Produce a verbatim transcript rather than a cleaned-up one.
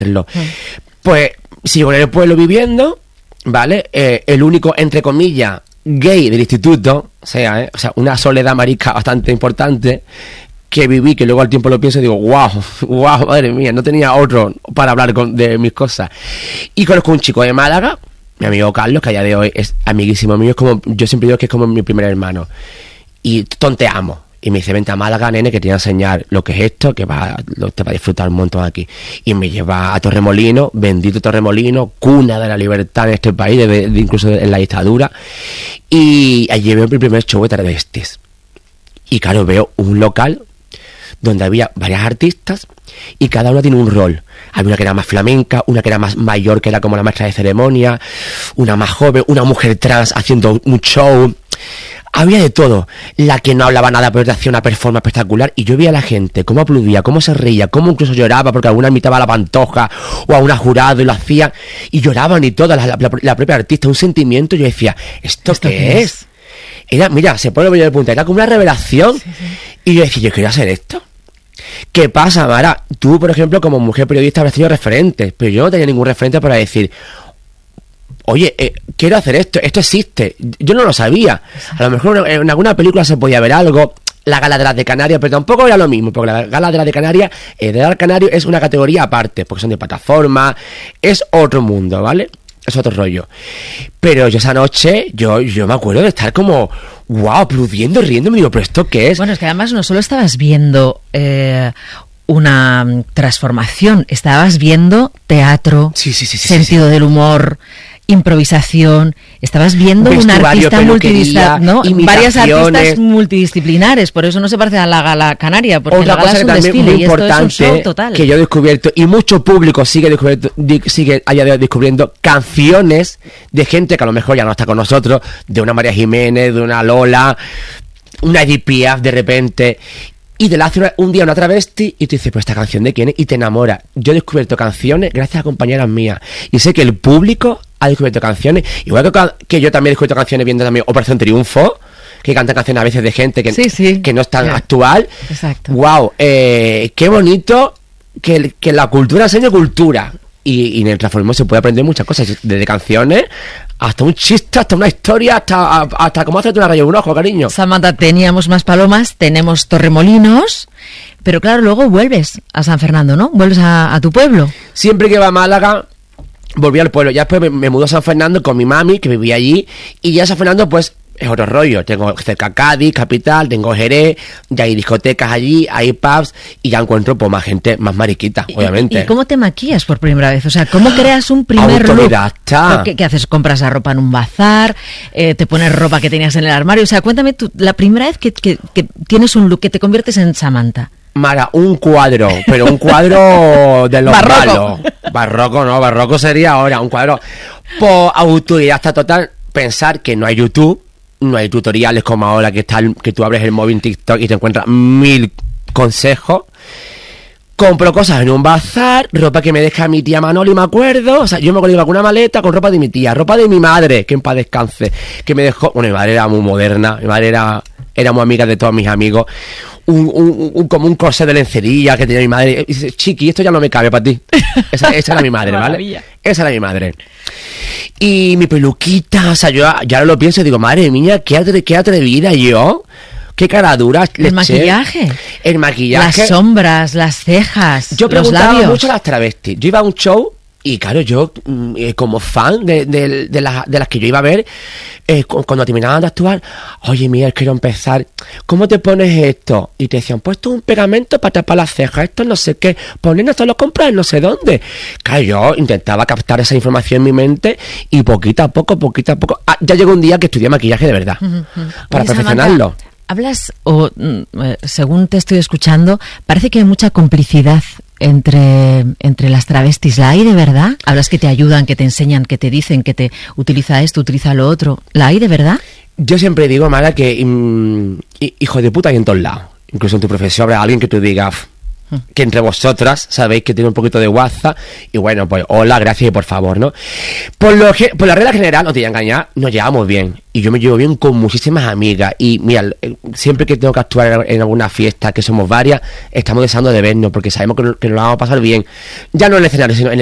hacerlo. Mm. Pues sigo en el pueblo viviendo, ¿vale? Eh, el único, entre comillas, gay del instituto, o sea, ¿eh? O sea, una soledad marica bastante importante que viví, que luego al tiempo lo pienso y digo, wow, wow, madre mía, no tenía otro para hablar con, de mis cosas. Y conozco un chico de Málaga, mi amigo Carlos, que a día de hoy es amiguísimo mío, es como, yo siempre digo que es como mi primer hermano. Y tonteamos. Y me dice, vente a Málaga, nene, que te voy a enseñar lo que es esto, que va, lo, te va a disfrutar un montón aquí. Y me lleva a Torremolinos, bendito Torremolinos, cuna de la libertad en este país, de, de, incluso en la dictadura. Y allí veo mi primer show de travestis. Y claro, veo un local donde había varias artistas y cada una tiene un rol. Había una que era más flamenca, una que era más mayor, que era como la maestra de ceremonia, una más joven, una mujer trans haciendo un show. Había de todo. La que no hablaba nada pero te hacía una performance espectacular. Y yo veía a la gente cómo aplaudía, cómo se reía, cómo incluso lloraba porque alguna imitaba a la Pantoja o a una jurado y lo hacía. Y lloraban y todo, la, la, la propia artista, un sentimiento. Y yo decía, ¿esto, ¿Esto qué, qué es? es? Era, mira, se pone el vello de punta, era como una revelación. Sí, sí. Y yo decía, yo quiero hacer esto. ¿Qué pasa, Mara? Tú, por ejemplo, como mujer periodista habrás tenido referentes, pero yo no tenía ningún referente para decir, oye, eh, quiero hacer esto, esto existe. Yo no lo sabía. A lo mejor en alguna película se podía ver algo, la Gala de las de Canarias, pero tampoco era lo mismo, porque la Gala de las de Canarias, eh, de las Canarias es una categoría aparte, porque son de plataforma, es otro mundo, ¿vale? Es otro rollo. Pero yo esa noche, yo, yo me acuerdo de estar como, wow, aplaudiendo, riendo, me digo, ¿pero esto qué es? Bueno, es que además no solo estabas viendo eh, una transformación, estabas viendo teatro, sí, sí, sí, sí, sentido sí, sí. del humor, improvisación, estabas viendo una artista multidisciplinar, ¿no? Varias artistas multidisciplinares, por eso no se parece a la Gala Canaria, porque otra la Gala cosa es un también desfile muy y esto importante es un show total. Que yo he descubierto y mucho público sigue descubriendo, sigue allá de descubriendo canciones de gente que a lo mejor ya no está con nosotros, de una María Jiménez, de una Lola, una Edith Piaf de repente. Y te la hace un día una travesti y tú dices, pues esta canción de quién es, y te enamora. Yo he descubierto canciones gracias a compañeras mías. Y sé que el público ha descubierto canciones, igual que, que yo también he descubierto canciones viendo también Operación Triunfo, que cantan canciones a veces de gente que, sí, sí. que no es tan yeah. actual. Exacto. Wow, eh, qué bonito que, que la cultura enseñe cultura. Y, y en el transformismo se puede aprender muchas cosas, desde canciones hasta un chiste, hasta una historia, hasta, hasta cómo hacerte una raya de un ojo, cariño. Samantha, teníamos más palomas, tenemos Torremolinos, pero claro, luego vuelves a San Fernando, ¿no? Vuelves a, a tu pueblo. Siempre que iba a Málaga, volví al pueblo. Ya después me, me mudé a San Fernando con mi mami, que vivía allí, y ya San Fernando, pues, es otro rollo. Tengo cerca Cádiz, capital, tengo Jerez, ya hay discotecas allí, hay pubs, y ya encuentro pues más gente, más mariquita, obviamente. ¿Y, y cómo te maquillas por primera vez? O sea, ¿cómo creas un primer Autodidacta. look? ¿Qué, ¿Qué haces? ¿Compras la ropa en un bazar? Eh, ¿Te pones ropa que tenías en el armario? O sea, cuéntame tú, la primera vez que, que, que tienes un look, que te conviertes en Samantha. Mara, un cuadro, pero un cuadro de los barroco. malos. Barroco, no, barroco sería ahora, un cuadro por autodidacta total. Pensar que no hay YouTube, no hay tutoriales como ahora que está el, que tú abres el móvil en TikTok y te encuentras mil consejos. Compro cosas en un bazar, ropa que me deja mi tía Manoli, me acuerdo. O sea, yo me acuerdo de alguna maleta con ropa de mi tía, ropa de mi madre, que en paz descanse, que me dejó. Bueno, mi madre era muy moderna, mi madre era, era muy amiga de todos mis amigos. Un, un, un, como un corsé de lencería que tenía mi madre. Y dice, chiqui, esto ya no me cabe para ti. Esa, esa era mi madre, ¿vale? Esa era mi madre. Y mi peluquita, o sea, yo ya lo pienso y digo, madre mía, qué, atre, qué atrevida yo. Qué cara dura. El maquillaje. El maquillaje. Las sombras, las cejas. Yo preguntaba los labios. mucho a las travestis. Yo iba a un show y, claro, yo, eh, como fan de, de, de, las, de las que yo iba a ver, eh, cuando terminaban de actuar, oye, mira, quiero empezar. ¿Cómo te pones esto? Y te decían, pues esto es un pegamento para tapar las cejas. Esto no sé qué. Ponen esto, lo compras en no sé dónde. Claro, yo intentaba captar esa información en mi mente y poquito a poco, poquito a poco. Ah, ya llegó un día que estudié maquillaje de verdad. Uh-huh. Para Oye, perfeccionarlo. Samantha, hablas, o según te estoy escuchando, parece que hay mucha complicidad entre, entre las travestis. ¿La hay de verdad? Hablas que te ayudan, que te enseñan, que te dicen, que te utiliza esto, utiliza lo otro. ¿La hay de verdad? Yo siempre digo, Mara, que mm, hijo de puta hay en todos lados. Incluso en tu profesión habrá alguien que tú digas, que entre vosotras sabéis que tiene un poquito de WhatsApp, y bueno, pues hola, gracias y por favor, ¿no? Por lo que, por la regla general, no te voy a engañar, nos llevamos bien, y yo me llevo bien con muchísimas amigas, y mira, siempre que tengo que actuar en alguna fiesta, que somos varias, estamos deseando de vernos, porque sabemos que, que nos lo vamos a pasar bien, ya no en el escenario, sino en